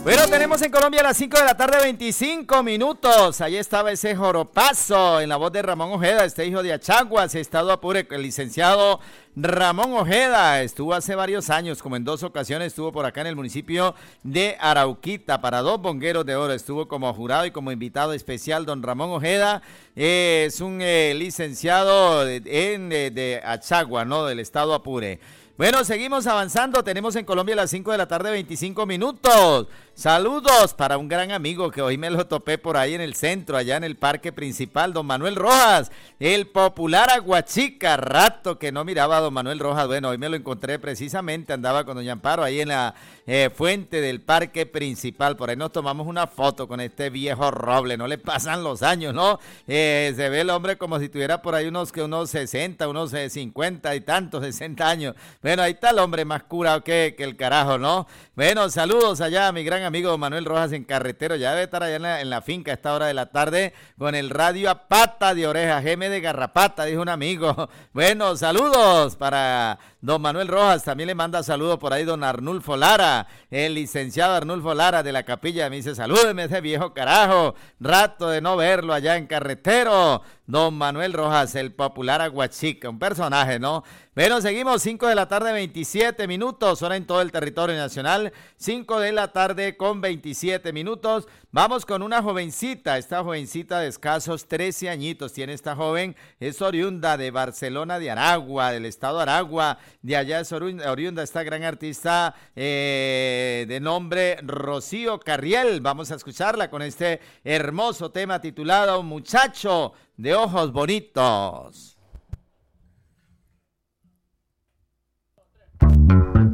Bueno, tenemos en Colombia a las 5 de la tarde, 25 minutos. Ahí estaba ese joropazo en la voz de Ramón Ojeda, este hijo de Achaguas, Estado Apure, el licenciado Ramón Ojeda. Estuvo hace varios años, como en 2 ocasiones, estuvo por acá en el municipio de Arauquita para 2 bongueros de oro. Estuvo como jurado y como invitado especial don Ramón Ojeda. Es un licenciado de Achagua, ¿no? Del Estado Apure. Bueno, seguimos avanzando, tenemos en Colombia a las 5 de la tarde, 25 minutos. Saludos para un gran amigo que hoy me lo topé por ahí en el centro, allá en el parque principal, don Manuel Rojas, el popular Aguachica. Rato que no miraba a don Manuel Rojas. Bueno, hoy me lo encontré precisamente, andaba con doña Amparo ahí en la fuente del parque principal. Por ahí nos tomamos una foto con este viejo roble, no le pasan los años, ¿no? Se ve el hombre como si tuviera por ahí unos 60, unos 50 y tantos, 60 años. Bueno, ahí está el hombre más curado que el carajo, ¿no? Bueno, saludos allá a mi gran amigo Manuel Rojas en Carretero. Ya debe estar allá en la finca a esta hora de la tarde con el radio a pata de oreja, geme de garrapata, dijo un amigo. Bueno, saludos para don Manuel Rojas. También le manda saludos por ahí don Arnulfo Lara, el licenciado Arnulfo Lara de la Capilla. Me dice, salúdeme ese viejo carajo, rato de no verlo allá en Carretero. Don Manuel Rojas, el popular Aguachica, un personaje, ¿no? Bueno, seguimos, 5 de la tarde, 27 minutos, hora en todo el territorio nacional, 5 de la tarde con 27 minutos. Vamos con una jovencita, esta jovencita de escasos 13 añitos, tiene esta joven, es oriunda de Barcelona de Aragua, del estado de Aragua, de allá es oriunda esta gran artista de nombre Rocío Carriel. Vamos a escucharla con este hermoso tema titulado Muchacho de ojos bonitos.